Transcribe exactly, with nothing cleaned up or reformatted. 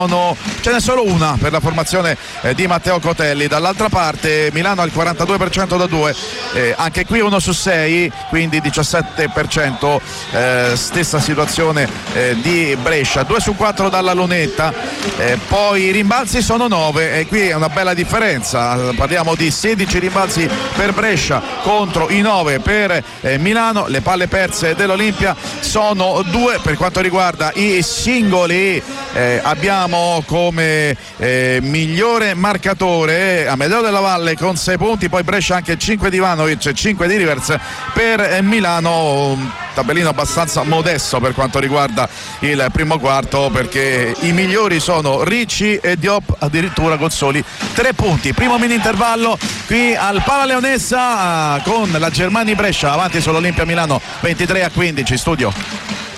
No, ce n'è solo una per la formazione eh, di Matteo Cotelli. Dall'altra parte Milano al quarantadue per cento da due, eh, anche qui uno su sei, quindi diciassette per cento, eh, stessa situazione eh, di Brescia, due su quattro dalla lunetta, eh, poi i rimbalzi sono nove e qui è una bella differenza, parliamo di sedici rimbalzi per Brescia contro i nove per eh, Milano. Le palle perse dell'Olimpia sono due. Per quanto riguarda i singoli, eh, abbiamo come eh, migliore marcatore Amedeo Della Valle con sei punti, poi Brescia anche cinque di Ivanovic, cinque di Rivers. Per eh, Milano un tabellino abbastanza modesto per quanto riguarda il primo quarto, perché i migliori sono Ricci e Diop, addirittura con soli tre punti. Primo mini intervallo qui al Pala Leonessa con la Germani Brescia avanti sull'Olimpia Milano ventitré a quindici. Studio.